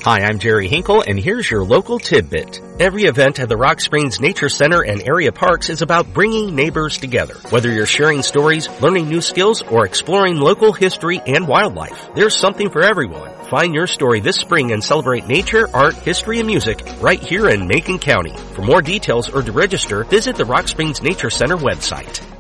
Hi, I'm Jerry Hinkle, and here's your local tidbit. Every event at the Rock Springs Nature Center and area parks is about bringing neighbors together. Whether you're sharing stories, learning new skills, or exploring local history and wildlife, there's something for everyone. Find your story this spring and celebrate nature, art, history, and music right here in Macon County. For more details or to register, visit the Rock Springs Nature Center website.